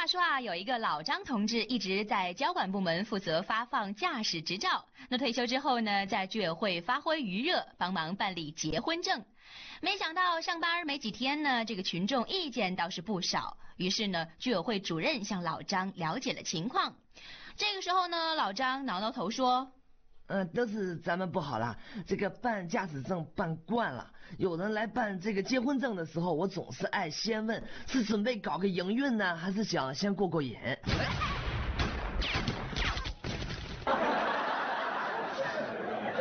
说啊，有一个老张同志一直在交管部门负责发放驾驶执照。那退休之后呢，在居委会发挥余热，帮忙办理结婚证。没想到上班没几天呢，这个群众意见倒是不少。于是呢，居委会主任向老张了解了情况。这个时候呢，老张挠挠头说： 都是咱们不好啦，这个办驾驶证办惯了，有人来办这个结婚证的时候，我总是爱先问是准备搞个营运呢，还是想先过过瘾。